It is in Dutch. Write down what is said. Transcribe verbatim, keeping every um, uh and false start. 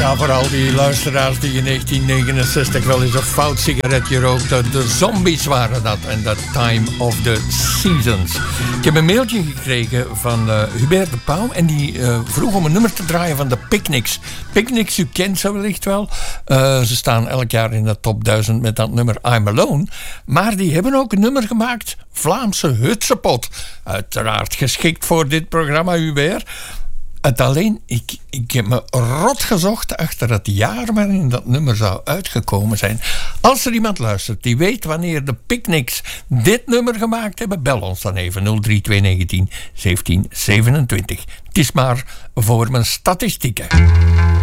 Ja, voor al die luisteraars die in negentien negenenzestig wel eens een fout sigaretje rookten. De Zombies waren dat en The Time of the Seasons. Ik heb een mailtje gekregen van uh, Hubert de Pauw en die uh, vroeg om een nummer te draaien van de Picnics. Picnics, u kent ze wellicht wel. Uh, ze staan elk jaar in de top duizend met dat nummer I'm Alone. Maar die hebben ook een nummer gemaakt, Vlaamse Hutsepot. Uiteraard geschikt voor dit programma, Hubert. Het alleen, ik, ik heb me rot gezocht achter het jaar waarin dat nummer zou uitgekomen zijn. Als er iemand luistert die weet wanneer de Picnics dit nummer gemaakt hebben, bel ons dan even nul drie twee negentien zeventien zevenentwintig. Het is maar voor mijn statistieken.